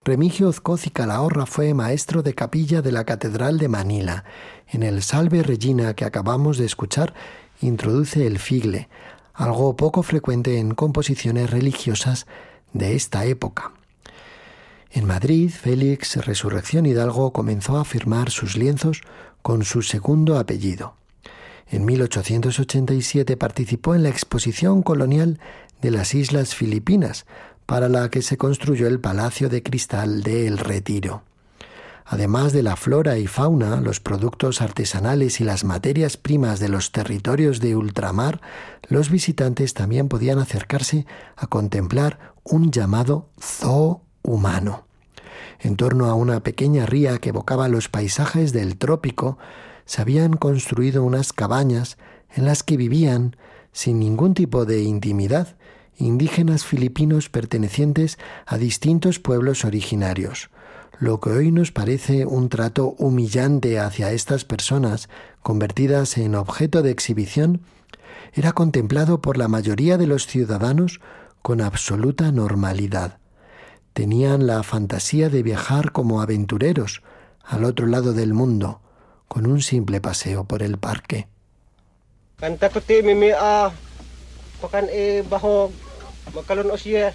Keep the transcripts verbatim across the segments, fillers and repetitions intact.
Remigio Ozcoz y Calahorra fue maestro de capilla de la Catedral de Manila. En el Salve Regina que acabamos de escuchar, introduce el figle, algo poco frecuente en composiciones religiosas de esta época. En Madrid, Félix Resurrección Hidalgo comenzó a firmar sus lienzos con su segundo apellido. En mil ochocientos ochenta y siete participó en la Exposición Colonial de las Islas Filipinas, para la que se construyó el Palacio de Cristal de El Retiro. Además de la flora y fauna, los productos artesanales y las materias primas de los territorios de ultramar, los visitantes también podían acercarse a contemplar un llamado zoo humano. En torno a una pequeña ría que evocaba los paisajes del trópico, se habían construido unas cabañas en las que vivían, sin ningún tipo de intimidad, indígenas filipinos pertenecientes a distintos pueblos originarios. Lo que hoy nos parece un trato humillante hacia estas personas, convertidas en objeto de exhibición, era contemplado por la mayoría de los ciudadanos con absoluta normalidad. Tenían la fantasía de viajar como aventureros al otro lado del mundo, con un simple paseo por el parque. Kanta ko ti mimi a pakan e baho makalon osye.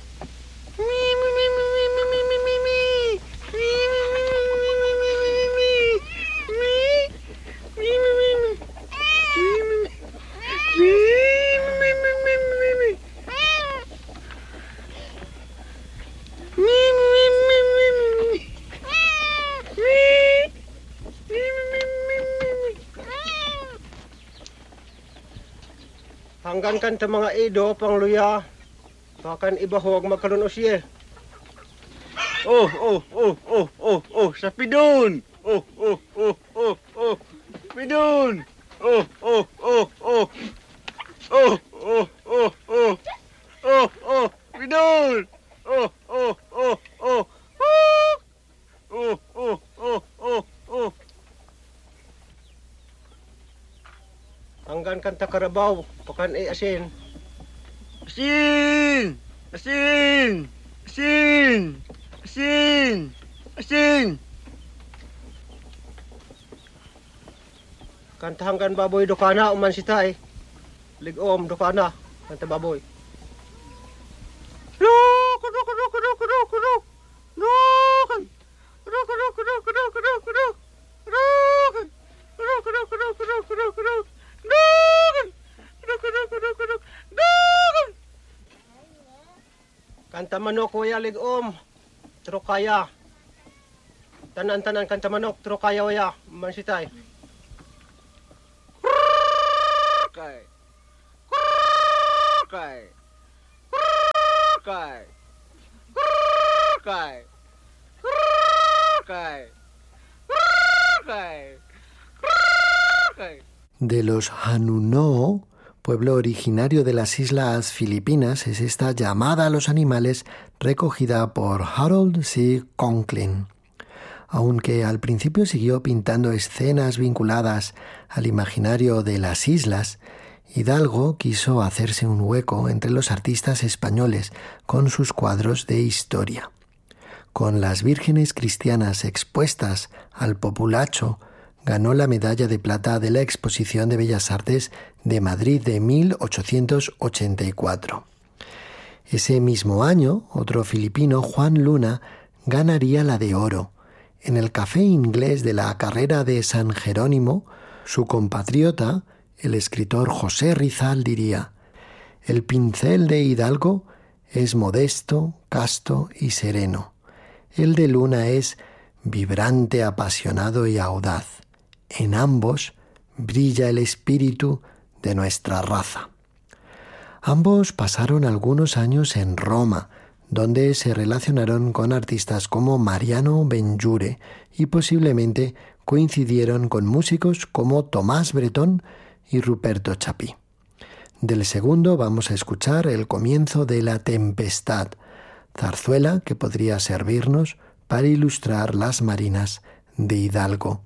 Hanggan kan ta mga edo pangluya. Pakan ibahog makalon osye. Oh, oh, oh, oh, oh, oh, sa pidon. Oh, oh, oh, oh, oh. Pidon. Oh, oh, oh, oh. Oh, oh, oh, oh. Oh, oh, pidon. Oh, oh, oh, oh. Oh, oh, oh, oh, oh. Hanggan kan ta karabaw, pakan e asin. Asin! Asin! Asin! Asin! Asin! Kanta hanggan baboy dokana uman sitay. Ligom dokana kanta baboy. Lok lok lok lok lok lok. Lok. Lok lok lok lok lok lok. Lok. Lok lok lok lok lok lok. Kanta manok waya ligom, trokaya. Tanan-tanan kanta manok, trokaya waya, mansitay. Kay. Kay. Kay. Kay. Kay. Kay. Kay. De los Hanuno, pueblo originario de las islas Filipinas, es esta llamada a los animales recogida por Harold C. Conklin. Aunque al principio siguió pintando escenas vinculadas al imaginario de las islas, Hidalgo quiso hacerse un hueco entre los artistas españoles con sus cuadros de historia. Con las vírgenes cristianas expuestas al populacho, ganó la medalla de plata de la Exposición de Bellas Artes de Madrid de mil ochocientos ochenta y cuatro. Ese mismo año, otro filipino, Juan Luna, ganaría la de oro. En el café inglés de la carrera de San Jerónimo, su compatriota, el escritor José Rizal, diría: «El pincel de Hidalgo es modesto, casto y sereno. El de Luna es vibrante, apasionado y audaz. En ambos brilla el espíritu de nuestra raza». Ambos pasaron algunos años en Roma, donde se relacionaron con artistas como Mariano Benlliure y posiblemente coincidieron con músicos como Tomás Bretón y Ruperto Chapí. Del segundo vamos a escuchar el comienzo de La Tempestad, zarzuela que podría servirnos para ilustrar las marinas de Hidalgo